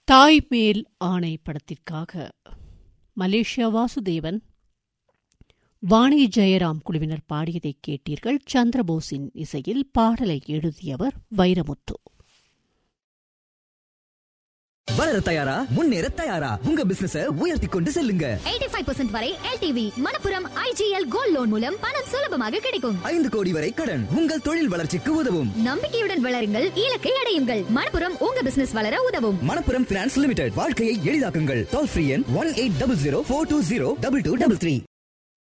தாய் மேல் ஆணை படத்திற்காக மலேசியா வாசுதேவன், வாணி ஜெயராம் குழுவினர் பாடியதை கேட்டீர்கள். சந்திரபோஸின் இசையில் பாடலை எழுதியவர் வைரமுத்து. வளர தயாரா, முன்னேற தயாரா, உங்க பிசினஸ உயர்த்தி கொண்டு செல்லுங்க. 85% வரை LTV Manappuram IGL gold loan மூலம் பணம் சுலபமாக கிடைக்கும். 5 கோடி வரை கடன் உங்கள் தொழில் வளர்ச்சிக்கு உதவும். நம்பிக்கையுடன் வளருங்கள், இலக்கை அடையுங்கள். மணப்புரம் உங்க பிசினஸ் வளர உதவும். மணப்புரம் பினான்ஸ் லிமிடெட், வாழ்க்கையை எளிதாக்குங்கள். டோல் ஃப்ரீ எண் 1800 420 2233.